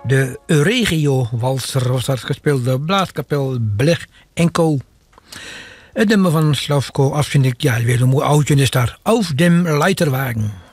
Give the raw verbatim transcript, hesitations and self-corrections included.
De Euregio-walser was dat gespeeld door Blaaskapel, Blech en Co. Het nummer van Slavko af vind ik, ja, weer een mooi oudje is daar. Auf dem Leiterwagen.